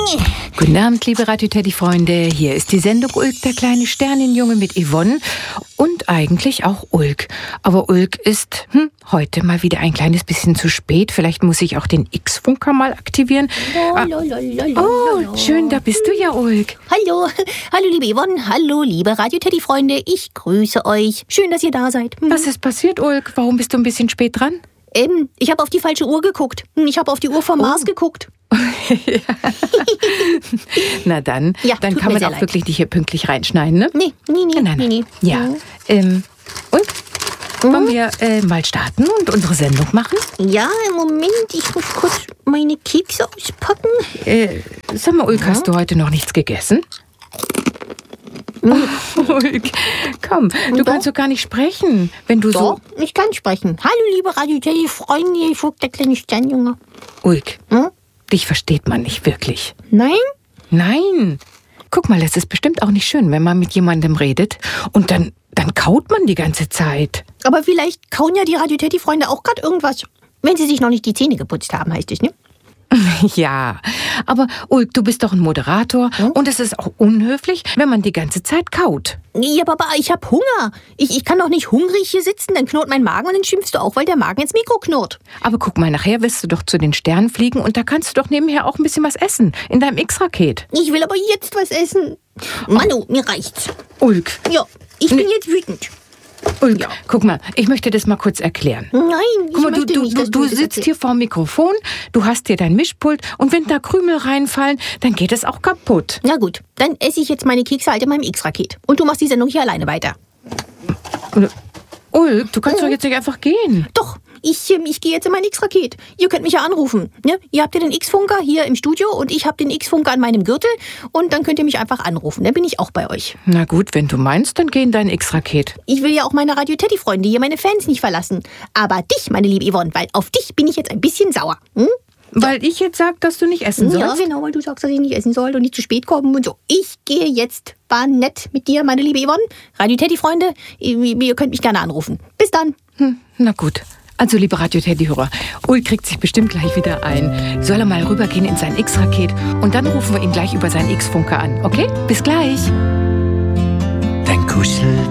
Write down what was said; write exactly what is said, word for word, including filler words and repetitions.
Guten Abend, liebe Radio-Teddy-Freunde. Hier ist die Sendung Ulk, der kleine Sternenjunge mit Yvonne und eigentlich auch Ulk. Aber Ulk ist hm, heute mal wieder ein kleines bisschen zu spät. Vielleicht muss ich auch den X-Funker mal aktivieren. Ah, oh, schön, da bist du ja, Ulk. Hallo, hallo liebe Yvonne, hallo liebe Radio-Teddy-Freunde. Ich grüße euch. Schön, dass ihr da seid. Hm. Was ist passiert, Ulk? Warum bist du ein bisschen spät dran? Ähm, ich habe auf die falsche Uhr geguckt. Ich habe auf die Uhr vom Oh. Mars geguckt. Na dann, Ja, dann tut kann mir man sehr auch leid. wirklich dich hier pünktlich reinschneiden, ne? Nee, nee, nee, Nein, nein. nee, nee. Ja, Mhm. ähm, und? Wollen wir äh, mal starten und unsere Sendung machen? Ja, im Moment, ich muss kurz meine Kekse auspacken. Äh, sag mal, Ulk, hast du heute noch nichts gegessen? Oh, Ulk, komm, du Doch. kannst doch gar nicht sprechen, wenn du So, ich kann sprechen. Hallo liebe Radio-Teddy-Freunde, ich guck der kleine Sternjunge. so... Ulk, Hm? dich versteht man nicht wirklich. Nein? Nein. Guck mal, es ist bestimmt auch nicht schön, wenn man mit jemandem redet und dann, dann kaut man die ganze Zeit. Aber vielleicht kauen ja die Radio-Teddy-Freunde auch gerade irgendwas. Wenn sie sich noch nicht die Zähne geputzt haben, heißt es, ne? Ja, aber Ulk, du bist doch ein Moderator und es ist auch unhöflich, wenn man die ganze Zeit kaut. Ja, Papa, ich hab Hunger. Ich, ich kann doch nicht hungrig hier sitzen, dann knurrt mein Magen und dann schimpfst du auch, weil der Magen ins Mikro knurrt. Aber guck mal, nachher wirst du doch zu den Sternen fliegen und da kannst du doch nebenher auch ein bisschen was essen in deinem X-Raket. Ich will aber jetzt was essen. Manu, mir reicht's. Ulk, Ja, ich bin jetzt wütend. Ulk, Ja. guck mal, ich möchte das mal kurz erklären. Nein, ich Guck mal, du, möchte du, nicht, du, dass du mir das sitzt erzählst. hier vor dem Mikrofon, du hast hier dein Mischpult und wenn da Krümel reinfallen, dann geht es auch kaputt. Na gut, dann esse ich jetzt meine Kekse halt in meinem X-Raket. Und du machst die Sendung hier alleine weiter. Ulk, du kannst doch jetzt nicht einfach gehen. Doch, ich, ähm, ich gehe jetzt in mein X-Raket. Ihr könnt mich ja anrufen. Ne? Ihr habt ja den X-Funker hier im Studio und ich habe den X-Funker an meinem Gürtel. Und dann könnt ihr mich einfach anrufen. Dann bin ich auch bei euch. Na gut, wenn du meinst, dann geh in dein X-Raket. Ich will ja auch meine Radio-Teddy-Freunde hier, meine Fans nicht verlassen. Aber dich, meine liebe Yvonne, weil auf dich bin ich jetzt ein bisschen sauer. Hm? Weil ich jetzt sag, dass du nicht essen Ja, sollst. genau, weil du sagst, dass ich nicht essen soll und nicht zu spät kommen und so. Ich gehe jetzt. War nett mit dir, meine liebe Yvonne. Radio-Teddy-Freunde, ihr, ihr könnt mich gerne anrufen. Bis dann. Hm, na gut. Also, liebe Radio-Teddy-Hörer, Ulk kriegt sich bestimmt gleich wieder ein. Soll er mal rübergehen in sein X-Raket und dann rufen wir ihn gleich über seinen X-Funker an, okay? Bis gleich. Dein Kuschel,